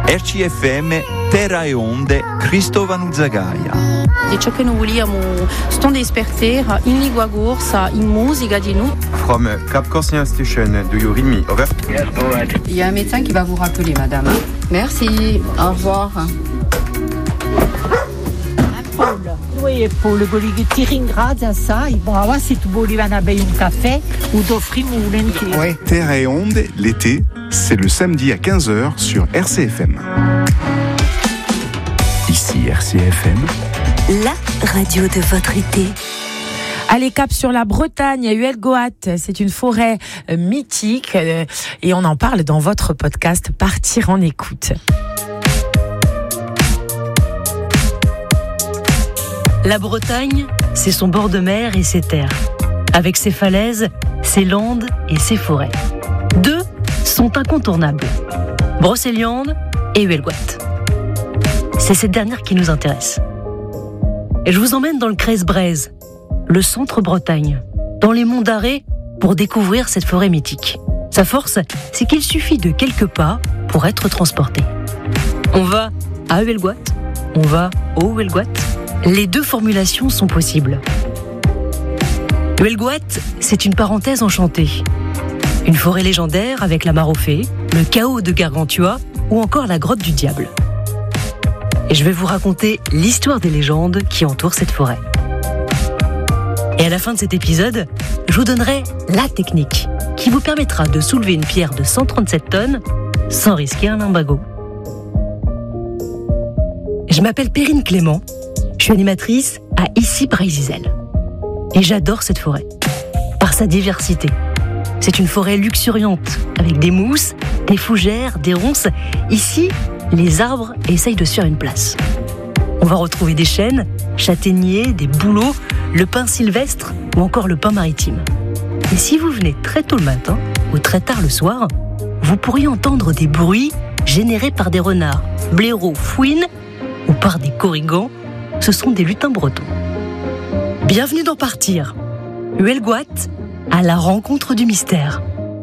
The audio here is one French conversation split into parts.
RCFM, Terra e Onde, Cristovano Zagaia. E ciò che noi vogliamo sto di esperter in lingua corsa, in musica di nous. From Cap Corsian Station, do you read me? Over. Yes, go ahead. Il y a un médecin qui va vous rappeler, madame. Merci, au revoir. Noi Paul quelli ti ringrazio assai, brava, se tu volevi andare a bere un caffè, o t'offriamo volentieri. Ouais, Terre et Onde, l'été, c'est le samedi à 15h sur RCFM. Ici RCFM, la radio de votre été. Allez, cap sur la Bretagne, à Huelgoat. C'est une forêt mythique et on en parle dans votre podcast Partir en écoute. La Bretagne, c'est son bord de mer et ses terres, avec ses falaises, ses landes et ses forêts. Deux sont incontournables, Brocéliande et Huelgoat. C'est cette dernière qui nous intéresse. Et je vous emmène dans le Crèze-Braise, le centre Bretagne, dans les monts d'Arrée, pour découvrir cette forêt mythique. Sa force, c'est qu'il suffit de quelques pas pour être transporté. On va à Huelgoat, on va au Huelgoat. Les deux formulations sont possibles. Huelgoat, c'est une parenthèse enchantée. Une forêt légendaire avec la mare aux fées, le chaos de Gargantua ou encore la grotte du diable. Et je vais vous raconter l'histoire des légendes qui entourent cette forêt. Et à la fin de cet épisode, je vous donnerai la technique qui vous permettra de soulever une pierre de 137 tonnes sans risquer un limbago. Je m'appelle Perrine Clément. Je suis animatrice à Issy-Brésil. Et j'adore cette forêt, par sa diversité. C'est une forêt luxuriante, avec des mousses, des fougères, des ronces. Ici, les arbres essayent de se faire une place. On va retrouver des chênes, châtaigniers, des bouleaux, le pin sylvestre ou encore le pin maritime. Et si vous venez très tôt le matin ou très tard le soir, vous pourriez entendre des bruits générés par des renards, blaireaux, fouines ou par des corrigans. Ce sont des lutins bretons. Bienvenue dans Partir. Huelgoat, à la rencontre du mystère.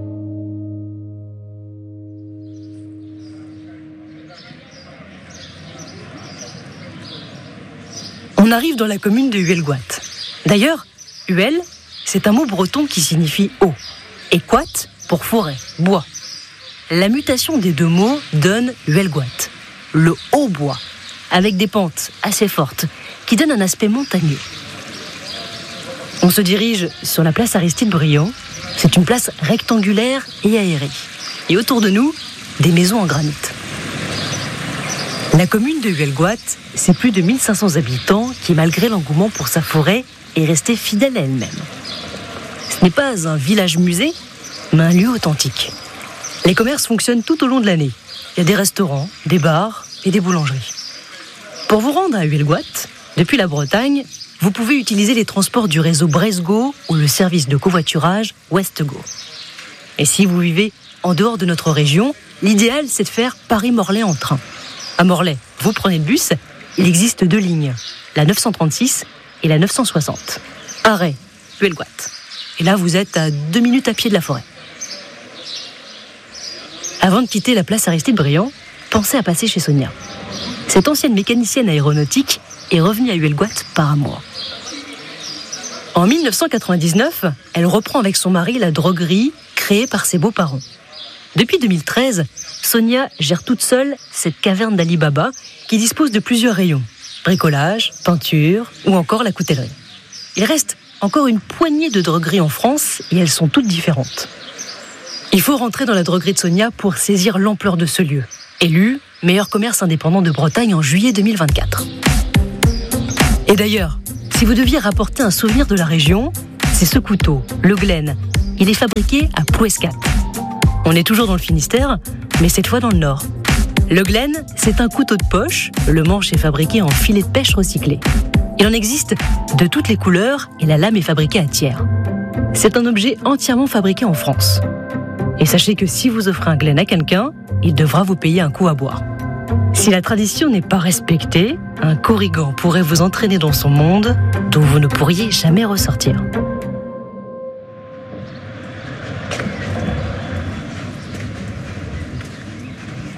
On arrive dans la commune de Huelgoat. D'ailleurs, Huel, c'est un mot breton qui signifie haut. Et quat pour forêt, bois. La mutation des deux mots donne Huelgoat, le haut bois, avec des pentes assez fortes, qui donnent un aspect montagneux. On se dirige sur la place Aristide-Briand. C'est une place rectangulaire et aérée. Et autour de nous, des maisons en granit. La commune de Huelgoat, c'est plus de 1500 habitants qui, malgré l'engouement pour sa forêt, est restée fidèle à elle-même. Ce n'est pas un village-musée, mais un lieu authentique. Les commerces fonctionnent tout au long de l'année. Il y a des restaurants, des bars et des boulangeries. Pour vous rendre à Huelgoat, depuis la Bretagne, vous pouvez utiliser les transports du réseau Bresgo ou le service de covoiturage Westgo. Et si vous vivez en dehors de notre région, l'idéal, c'est de faire Paris-Morlaix en train. À Morlaix, vous prenez le bus. Il existe deux lignes, la 936 et la 960. Arrêt, Huelgoat. Et là, vous êtes à 2 minutes à pied de la forêt. Avant de quitter la place Aristide-Briand, pensez à passer chez Sonia. Cette ancienne mécanicienne aéronautique est revenue à Huelgoat par amour. En 1999, elle reprend avec son mari la droguerie créée par ses beaux-parents. Depuis 2013, Sonia gère toute seule cette caverne d'Ali Baba qui dispose de plusieurs rayons. Bricolage, peinture ou encore la coutellerie. Il reste encore une poignée de drogueries en France et elles sont toutes différentes. Il faut rentrer dans la droguerie de Sonia pour saisir l'ampleur de ce lieu. Élu meilleur commerce indépendant de Bretagne en juillet 2024. Et d'ailleurs, si vous deviez rapporter un souvenir de la région, c'est ce couteau, le Glen. Il est fabriqué à Plouescat. On est toujours dans le Finistère, mais cette fois dans le Nord. Le Glen, c'est un couteau de poche. Le manche est fabriqué en filet de pêche recyclé. Il en existe de toutes les couleurs et la lame est fabriquée à tiers. C'est un objet entièrement fabriqué en France. Et sachez que si vous offrez un Glen à quelqu'un, il devra vous payer un coup à boire. Si la tradition n'est pas respectée, un corrigan pourrait vous entraîner dans son monde dont vous ne pourriez jamais ressortir.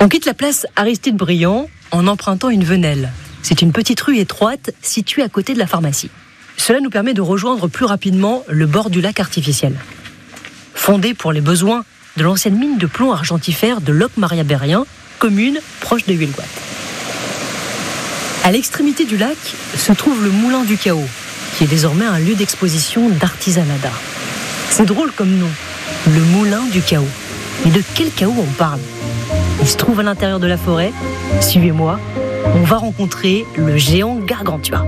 On quitte la place Aristide-Briand en empruntant une venelle. C'est une petite rue étroite située à côté de la pharmacie. Cela nous permet de rejoindre plus rapidement le bord du lac artificiel. Fondé pour les besoins de l'ancienne mine de plomb argentifère de Locmaria-Berrien, commune proche de Huelgoat. À l'extrémité du lac se trouve le moulin du Chaos, qui est désormais un lieu d'exposition d'artisanat d'art. C'est drôle comme nom, le moulin du Chaos. Mais de quel chaos on parle ? Il se trouve à l'intérieur de la forêt. Suivez-moi, on va rencontrer le géant Gargantua.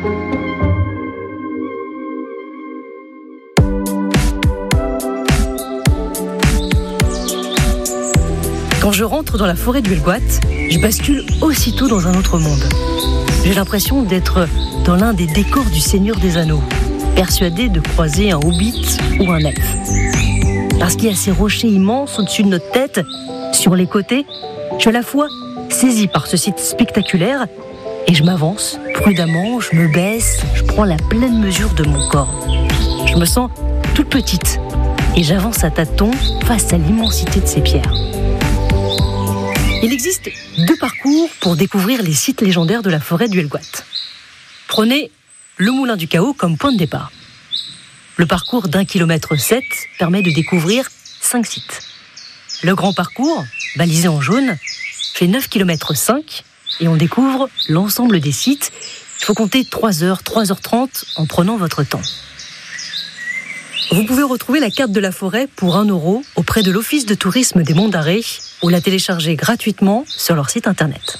Quand je rentre dans la forêt du Huelgoat, je bascule aussitôt dans un autre monde. J'ai l'impression d'être dans l'un des décors du Seigneur des Anneaux, persuadé de croiser un hobbit ou un elfe. Parce qu'il y a ces rochers immenses au-dessus de notre tête, sur les côtés, je suis à la fois saisi par ce site spectaculaire et je m'avance prudemment, je me baisse, je prends la pleine mesure de mon corps. Je me sens toute petite et j'avance à tâtons face à l'immensité de ces pierres. Il existe 2 parcours pour découvrir les sites légendaires de la forêt du Huelgoat. Prenez le moulin du Chaos comme point de départ. Le parcours d'1,7 km permet de découvrir 5 sites. Le grand parcours, balisé en jaune, fait 9,5 km et on découvre l'ensemble des sites. Il faut compter 3 heures, 3h30 en prenant votre temps. Vous pouvez retrouver la carte de la forêt pour 1 € auprès de l'Office de tourisme des Monts d'Arrée ou la télécharger gratuitement sur leur site internet.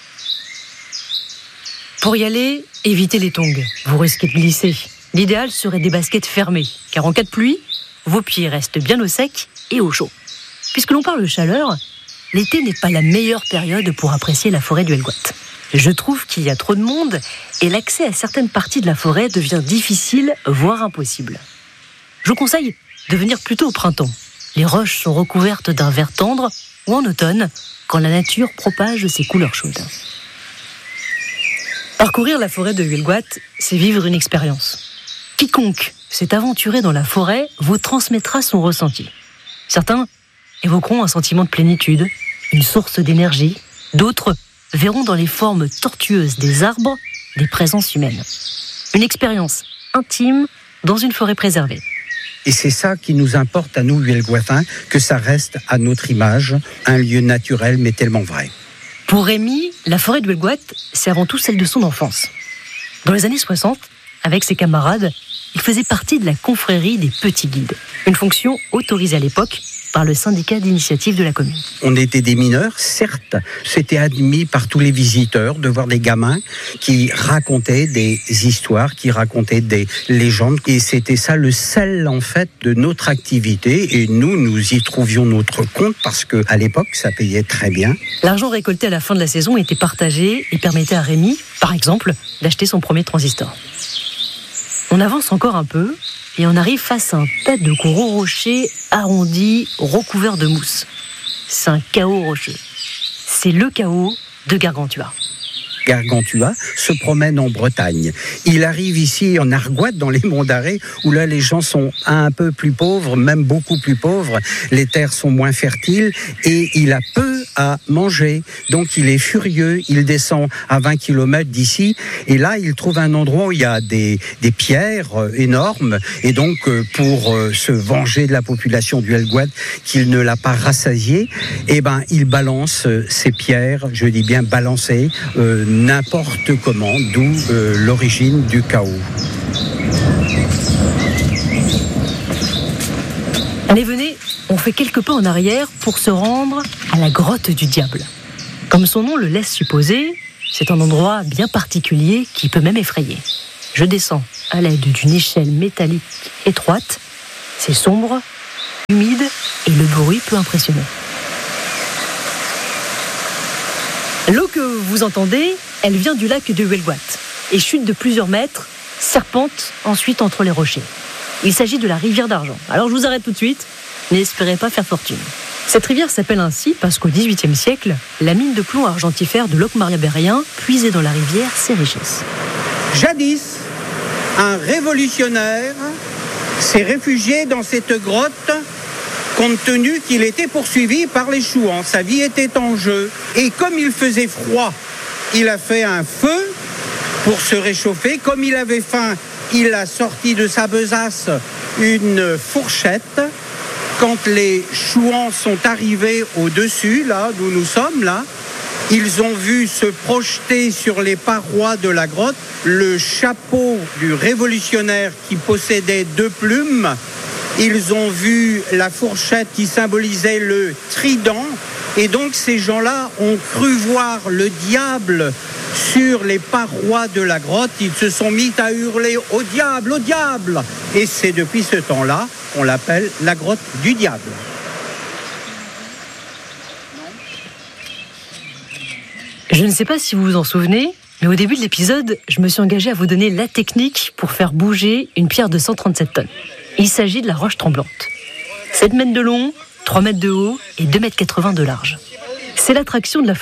Pour y aller, évitez les tongs, vous risquez de glisser. L'idéal serait des baskets fermées, car en cas de pluie, vos pieds restent bien au sec et au chaud. Puisque l'on parle de chaleur, l'été n'est pas la meilleure période pour apprécier la forêt du Huelgoat. Je trouve qu'il y a trop de monde et l'accès à certaines parties de la forêt devient difficile, voire impossible. Je vous conseille de venir plutôt au printemps. Les roches sont recouvertes d'un vert tendre, ou en automne, quand la nature propage ses couleurs chaudes. Parcourir la forêt de Huelgoat, c'est vivre une expérience. Quiconque s'est aventuré dans la forêt vous transmettra son ressenti. Certains évoqueront un sentiment de plénitude, une source d'énergie. D'autres verront dans les formes tortueuses des arbres des présences humaines. Une expérience intime dans une forêt préservée. Et c'est ça qui nous importe à nous, Huelgoatins, que ça reste à notre image, un lieu naturel mais tellement vrai. Pour Rémi, la forêt de Huelgoat, c'est avant tout celle de son enfance. Dans les années 60, avec ses camarades, il faisait partie de la confrérie des petits guides, une fonction autorisée à l'époque par le syndicat d'initiative de la commune. On était des mineurs, certes, c'était admis par tous les visiteurs de voir des gamins qui racontaient des histoires, qui racontaient des légendes, et c'était ça le sel en fait de notre activité, et nous y trouvions notre compte parce que à l'époque ça payait très bien. L'argent récolté à la fin de la saison était partagé et permettait à Rémi, par exemple, d'acheter son premier transistor. On avance encore un peu et on arrive face à un tas de gros rochers arrondis, recouverts de mousse. C'est un chaos rocheux. C'est le chaos de Gargantua. Gargantua se promène en Bretagne. Il arrive ici en Argoat, dans les Monts d'Arrée, où là les gens sont un peu plus pauvres, même beaucoup plus pauvres. Les terres sont moins fertiles et il a peu à manger. Donc il est furieux, il descend à 20 km d'ici et là il trouve un endroit où il y a des pierres énormes et donc pour se venger de la population du Huelgoat qu'il ne l'a pas rassasié, il balance ces pierres, je dis bien balancer, n'importe comment, d'où l'origine du chaos. Allez, venez, on fait quelques pas en arrière pour se rendre à la grotte du diable. Comme son nom le laisse supposer, c'est un endroit bien particulier qui peut même effrayer. Je descends à l'aide d'une échelle métallique étroite. C'est sombre, humide et le bruit peut impressionner. L'eau que vous entendez, elle vient du lac de Huelgoat et chute de plusieurs mètres, serpente ensuite entre les rochers. Il s'agit de la rivière d'argent. Alors je vous arrête tout de suite, n'espérez pas faire fortune. Cette rivière s'appelle ainsi parce qu'au XVIIIe siècle, la mine de plomb argentifère de Locmaria-Berrien puisait dans la rivière ses richesses. Jadis, un révolutionnaire s'est réfugié dans cette grotte compte tenu qu'il était poursuivi par les chouans. Sa vie était en jeu. Et comme il faisait froid, il a fait un feu pour se réchauffer. Comme il avait faim, il a sorti de sa besace une fourchette. Quand les chouans sont arrivés au-dessus, là, d'où nous sommes, là, ils ont vu se projeter sur les parois de la grotte le chapeau du révolutionnaire qui possédait 2 plumes. Ils ont vu la fourchette qui symbolisait le trident. Et donc ces gens-là ont cru voir le diable sur les parois de la grotte. Ils se sont mis à hurler « Au diable, au diable !» Et c'est depuis ce temps-là qu'on l'appelle la grotte du diable. Je ne sais pas si vous vous en souvenez, mais au début de l'épisode, je me suis engagée à vous donner la technique pour faire bouger une pierre de 137 tonnes. Il s'agit de la roche tremblante. 7 mètres de long, 3 mètres de haut et 2,80 mètres de large. C'est l'attraction de la